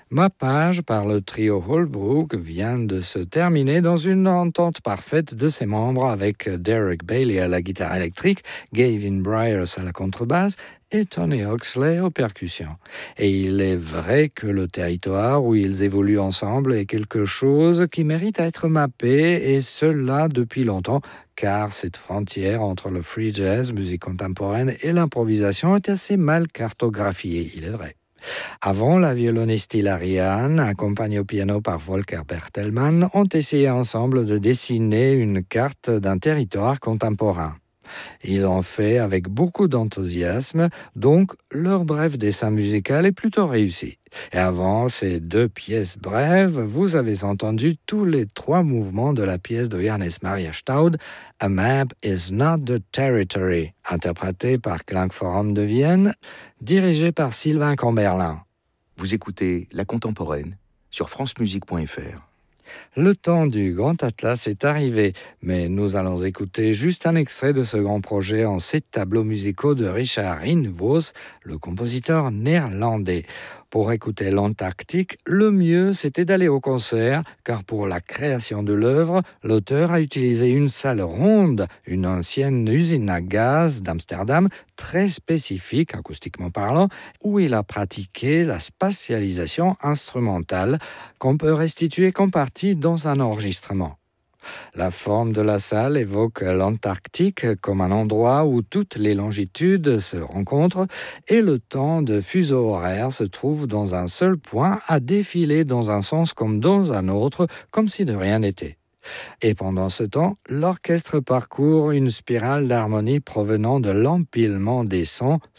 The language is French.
Ma page par le trio Holbrook vient de se terminer dans une entente parfaite de ses membres avec Derek Bailey à la guitare électrique, Gavin Bryars à la contrebasse et Tony Oxley aux percussions. Et il est vrai que le territoire où ils évoluent ensemble est quelque chose qui mérite à être mappé, et cela depuis longtemps, car cette frontière entre le free jazz, musique contemporaine, et l'improvisation est assez mal cartographiée, il est vrai. Avant, la violoniste Hilary Hahn, accompagnée au piano par Volker Bertelmann, ont essayé ensemble de dessiner une carte d'un territoire contemporain. Ils l'ont fait avec beaucoup d'enthousiasme, donc leur bref dessin musical est plutôt réussi. Et avant ces deux pièces brèves, vous avez entendu tous les trois mouvements de la pièce de Johannes Maria Staud, A Map is not the Territory, interprétée par Klangforum de Vienne, dirigée par Sylvain Camberlin. Vous écoutez La Contemporaine sur francemusique.fr. Le temps du Grand Atlas est arrivé, mais nous allons écouter juste un extrait de ce grand projet en 7 tableaux musicaux de Richard Rijnvoos, le compositeur néerlandais. Pour écouter l'Antarctique, le mieux c'était d'aller au concert, car pour la création de l'œuvre, l'auteur a utilisé une salle ronde, une ancienne usine à gaz d'Amsterdam, très spécifique acoustiquement parlant, où il a pratiqué la spatialisation instrumentale qu'on peut restituer qu'en partie dans un enregistrement. La forme de la salle évoque l'Antarctique comme un endroit où toutes les longitudes se rencontrent et le temps de fuseau horaire se trouve dans un seul point à défiler dans un sens comme dans un autre, comme si de rien n'était. Et pendant ce temps, l'orchestre parcourt une spirale d'harmonie provenant de l'empilement des sons